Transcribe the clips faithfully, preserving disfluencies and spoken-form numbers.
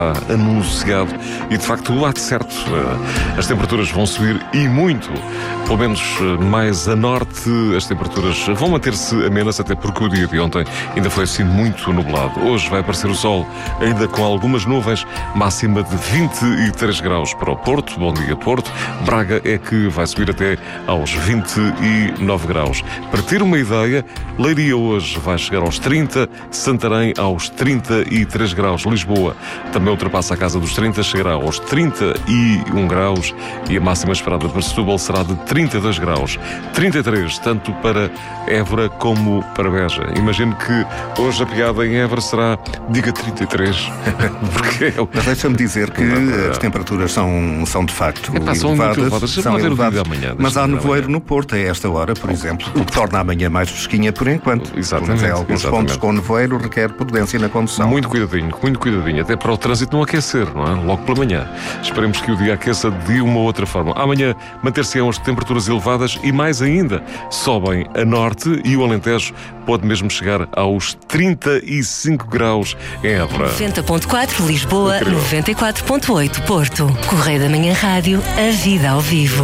anunciado e de facto lá de certo as temperaturas vão subir e muito, pelo menos mais a norte as temperaturas vão manter-se amenas, até porque o dia de ontem ainda foi assim muito nublado. Hoje vai aparecer o sol ainda com algumas nuvens, máxima de vinte e três graus para o Porto. Bom dia, Porto. Braga é que vai subir até aos vinte e nove graus. Para ter uma ideia, Leiria hoje vai chegar aos trinta, Santarém aos trinta e três graus, Lisboa também ultrapassa a casa dos trinta, chegará aos trinta e um graus e a máxima esperada para Setúbal será de trinta e dois graus. trinta e três, tanto para Évora como para Beja. Imagino que hoje a piada em Évora será diga trinta e três. Porque é o... Mas deixa-me dizer que as temperaturas são, são de facto Epá, são elevadas. Muito elevadas. São ver elevadas. O dia de amanhã, mas há nevoeiro amanhã. no Porto a esta hora, por exemplo, o que torna amanhã mais fresquinha por enquanto. Exatamente. Mas é, alguns exatamente. pontos com nevoeiro requer prudência na condução. Muito cuidadinho, muito cuidadinho, até para o trânsito não aquecer, não é? Logo pela manhã. Esperemos que o dia aqueça de uma ou outra forma. Amanhã manter-se-ão as temperaturas elevadas e mais ainda, sobem a norte e o Alentejo pode mesmo chegar aos trinta e cinco graus em Évora. noventa ponto quatro Lisboa, Incrível. noventa e quatro ponto oito Porto. Correio da Manhã Rádio, a vida ao vivo.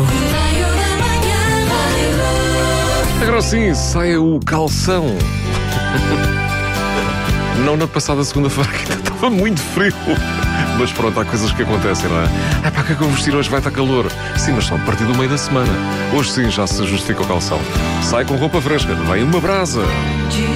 Agora sim, saia o calção. Não na passada segunda-feira, que ainda estava muito frio. Mas pronto, há coisas que acontecem, não é? É pá, o que é que eu vou vestir hoje? Vai estar calor. Sim, mas só a partir do meio da semana. Hoje sim já se justifica o calção. Sai com roupa fresca, vai uma brasa.